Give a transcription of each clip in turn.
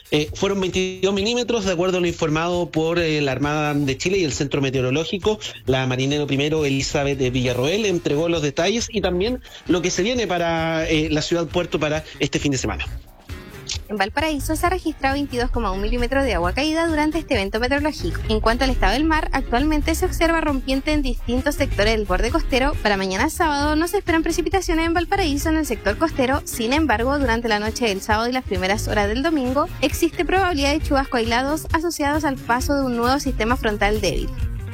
Fueron 22 milímetros, de acuerdo a lo informado por la Armada de Chile y el Centro Meteorológico. La marinero primero Elizabeth de Villarroel entregó los detalles y también lo que se viene para la ciudad puerto para este fin de semana. En Valparaíso se ha registrado 22,1 milímetros de agua caída durante este evento meteorológico. En cuanto al estado del mar, actualmente se observa rompiente en distintos sectores del borde costero. Para mañana sábado no se esperan precipitaciones en Valparaíso en el sector costero. Sin embargo, durante la noche del sábado y las primeras horas del domingo, existe probabilidad de chubascos aislados asociados al paso de un nuevo sistema frontal débil.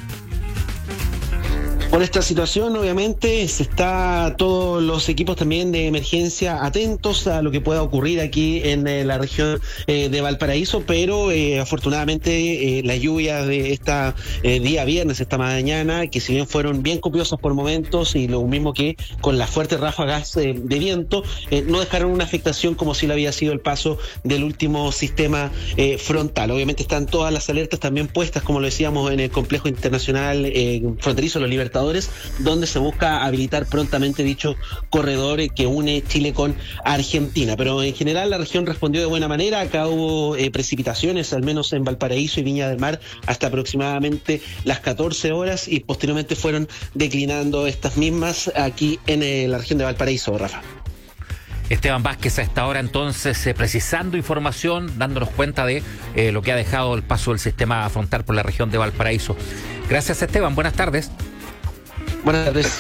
Por esta situación, obviamente, está todos los equipos también de emergencia atentos a lo que pueda ocurrir aquí en la región de Valparaíso, pero afortunadamente las lluvias de esta día viernes, esta mañana, que si bien fueron bien copiosas por momentos y lo mismo que con las fuertes ráfagas de viento, no dejaron una afectación como si lo había sido el paso del último sistema frontal. Obviamente están todas las alertas también puestas, como lo decíamos, en el complejo internacional fronterizo Los Libertadores, donde se busca habilitar prontamente dicho corredor que une Chile con Argentina. Pero en general la región respondió de buena manera. Acá hubo precipitaciones, al menos en Valparaíso y Viña del Mar, hasta aproximadamente las 14 horas y posteriormente fueron declinando estas mismas aquí en la región de Valparaíso, Rafa. Esteban Vázquez a esta hora entonces precisando información, dándonos cuenta de lo que ha dejado el paso del sistema frontal por la región de Valparaíso. Gracias, Esteban, buenas tardes. Buenas tardes.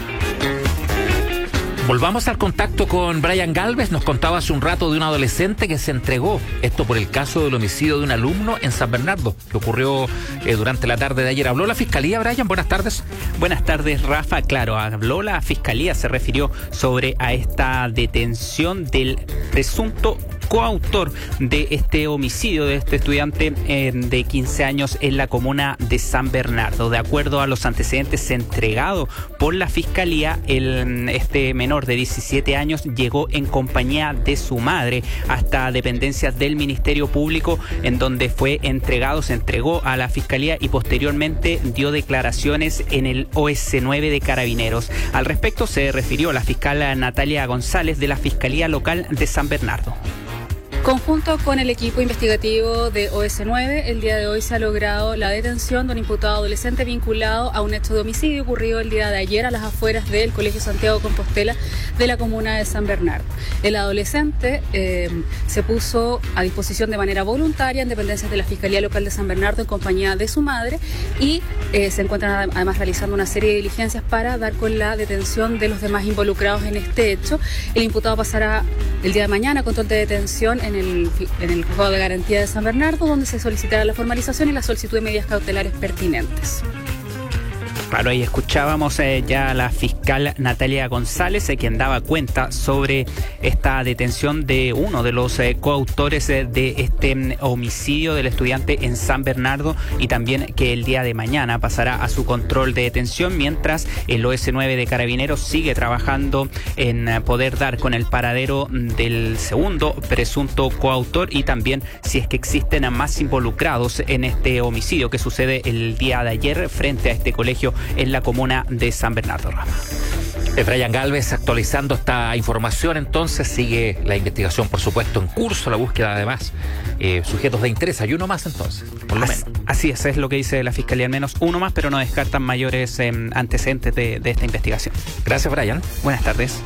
Volvamos al contacto con Brian Galvez. Nos contaba hace un rato de un adolescente que se entregó, esto por el caso del homicidio de un alumno en San Bernardo, que ocurrió durante la tarde de ayer. ¿Habló la Fiscalía, Brian? Buenas tardes. Buenas tardes, Rafa. Claro, habló la Fiscalía, se refirió sobre a esta detención del presunto coautor de este homicidio de este estudiante de 15 años en la comuna de San Bernardo. De acuerdo a los antecedentes entregados por la Fiscalía, este menor de 17 años llegó en compañía de su madre hasta dependencias del Ministerio Público, en donde se entregó a la Fiscalía y posteriormente dio declaraciones en el OS9 de Carabineros. Al respecto se refirió la fiscal Natalia González de la Fiscalía Local de San Bernardo. Conjunto con el equipo investigativo de OS9, el día de hoy se ha logrado la detención de un imputado adolescente vinculado a un hecho de homicidio ocurrido el día de ayer a las afueras del Colegio Santiago Compostela de la comuna de San Bernardo. El adolescente se puso a disposición de manera voluntaria en dependencias de la Fiscalía Local de San Bernardo en compañía de su madre y se encuentran además realizando una serie de diligencias para dar con la detención de los demás involucrados en este hecho. El imputado pasará el día de mañana a control de detención en el juzgado de garantía de San Bernardo, donde se solicitará la formalización y la solicitud de medidas cautelares pertinentes. Claro, ahí escuchábamos ya a la fiscal Natalia González, quien daba cuenta sobre esta detención de uno de los coautores de este homicidio del estudiante en San Bernardo y también que el día de mañana pasará a su control de detención, mientras el OS9 de Carabineros sigue trabajando en poder dar con el paradero del segundo presunto coautor y también si es que existen más involucrados en este homicidio que sucede el día de ayer frente a este colegio en la comuna de San Bernardo. Brian Galvez actualizando esta información. Entonces sigue la investigación, por supuesto, en curso, la búsqueda además sujetos de interés. Hay uno más entonces, por lo menos. Así es lo que dice la Fiscalía, al menos uno más, pero no descartan mayores antecedentes de esta investigación. Gracias, Brian. Buenas tardes.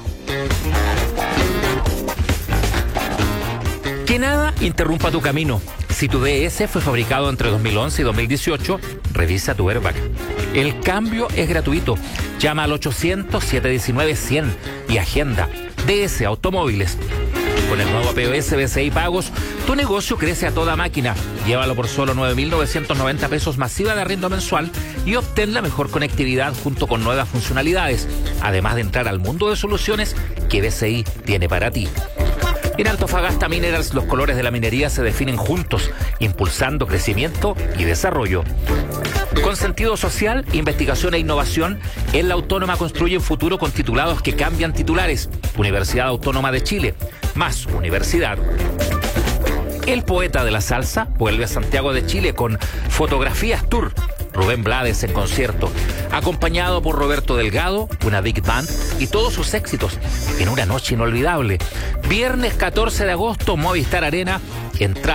Que nada interrumpa tu camino. Si tu DS fue fabricado entre 2011 y 2018, revisa tu airbag. El cambio es gratuito. Llama al 800-719-100 y agenda DS Automóviles. Con el nuevo POS BCI Pagos, tu negocio crece a toda máquina. Llévalo por solo 9.990 pesos masiva de arriendo mensual y obtén la mejor conectividad junto con nuevas funcionalidades, además de entrar al mundo de soluciones que BCI tiene para ti. En Antofagasta Minerals, los colores de la minería se definen juntos, impulsando crecimiento y desarrollo. Con sentido social, investigación e innovación, en la Autónoma construye un futuro con titulados que cambian titulares. Universidad Autónoma de Chile, más universidad. El poeta de la salsa vuelve a Santiago de Chile con Fotografías Tour. Rubén Blades en concierto, acompañado por Roberto Delgado, una big band y todos sus éxitos en una noche inolvidable. Viernes 14 de agosto, Movistar Arena, entrada